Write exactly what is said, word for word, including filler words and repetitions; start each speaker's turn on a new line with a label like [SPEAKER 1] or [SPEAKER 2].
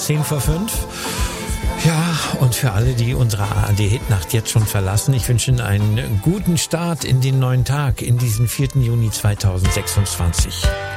[SPEAKER 1] zehn vor fünf. Ja, und für alle, die unsere A R D-Hitnacht jetzt schon verlassen, ich wünsche Ihnen einen guten Start in den neuen Tag, in diesen vierten Juni zweitausendsechsundzwanzig.